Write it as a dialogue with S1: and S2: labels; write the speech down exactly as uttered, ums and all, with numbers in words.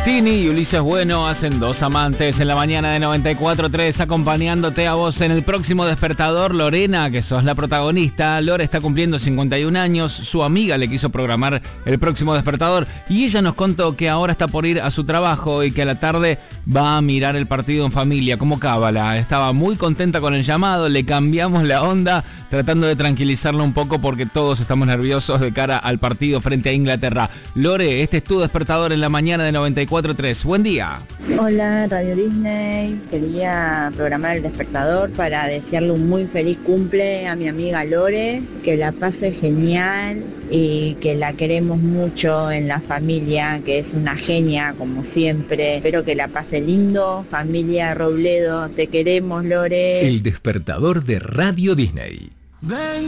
S1: Tini y Ulises Bueno hacen Dos Amantes en la mañana de noventa y cuatro tres, acompañándote a vos en el próximo despertador. Lorena, que sos la protagonista. Lore está cumpliendo cincuenta y un años, su amiga le quiso programar el próximo despertador y ella nos contó que ahora está por ir a su trabajo y que a la tarde va a mirar el partido en familia, como cábala. Estaba muy contenta con el llamado, le cambiamos la onda, tratando de tranquilizarla un poco porque todos estamos nerviosos de cara al partido frente a Inglaterra. Lore, este es tu despertador en la mañana de noventa y cuatro tres. Buen día.
S2: Hola, Radio Disney. Quería programar el despertador para desearle un muy feliz cumple a mi amiga Lore, que la pase genial y que la queremos mucho en la familia, que es una genia como siempre. Espero que la pase lindo. Familia Robledo, te queremos, Lore.
S3: El despertador de Radio Disney.